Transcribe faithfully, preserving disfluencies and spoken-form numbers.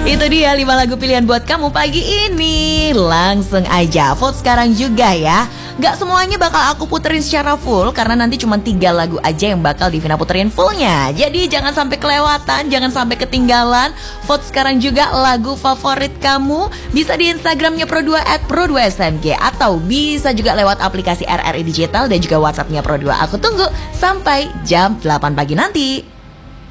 Itu dia lima lagu pilihan buat kamu pagi ini. Langsung aja vote sekarang juga ya. Gak semuanya bakal aku puterin secara full, karena nanti cuma tiga lagu aja yang bakal Divina puterin fullnya. Jadi jangan sampai kelewatan, jangan sampai ketinggalan. Vote sekarang juga lagu favorit kamu. Bisa di Instagramnya Pro dua at Pro dua S M G, atau bisa juga lewat aplikasi R R I Digital dan juga WhatsAppnya Pro dua. Aku tunggu sampai jam delapan pagi nanti.